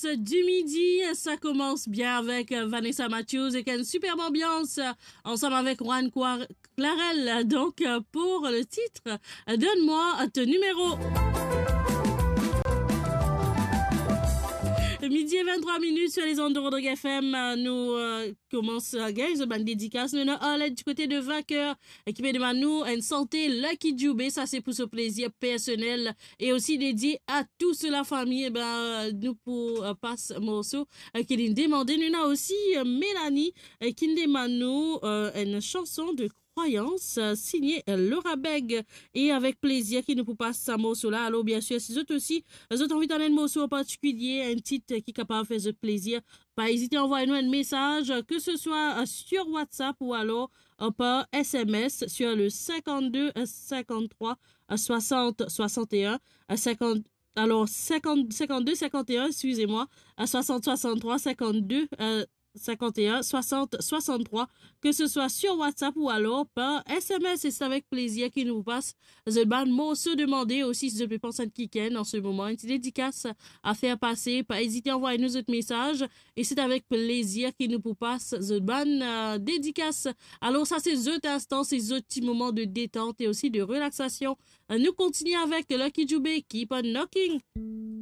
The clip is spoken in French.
dédicace du midi. Ça commence bien avec Vanessa Matthews et une superbe ambiance ensemble avec Juan Clarel. Donc, pour le titre, donne-moi ton numéro. Midi et 23 minutes sur les ondes de Rodrigue FM. Nous commençons à gagner une dédicace. Nous avons du côté de vainqueur qui me demande nous une santé Lucky Djoubé. Ça, c'est pour ce plaisir personnel et aussi dédié à toute la famille. Nous pour passe morceau qui nous demande. Nous avons aussi Mélanie qui nous demande nous une chanson de croyance signée Laura Beg et avec plaisir qui nous passe sa morceau là. Alors bien sûr si vous aussi vous avez envie d'en un morceau en particulier, un titre qui est capable de faire plaisir, pas hésiter à envoyer nous un message que ce soit sur WhatsApp ou alors par SMS sur le 52 53 60 61 50 alors 52 51 excusez-moi à 60 63 52 51 60 63 que ce soit sur WhatsApp ou alors par SMS et c'est avec plaisir qu'il nous passe The Band morceau demandé aussi si je peux penser à Kiken en ce moment une petite dédicace à faire passer pas hésiter à envoyer nous autres messages et c'est avec plaisir qu'il nous passe The Band dédicace. Alors ça c'est autres instants, ces autres petits moments de détente et aussi de relaxation. Nous continuons avec Lucky Djoubé Keep on Knocking.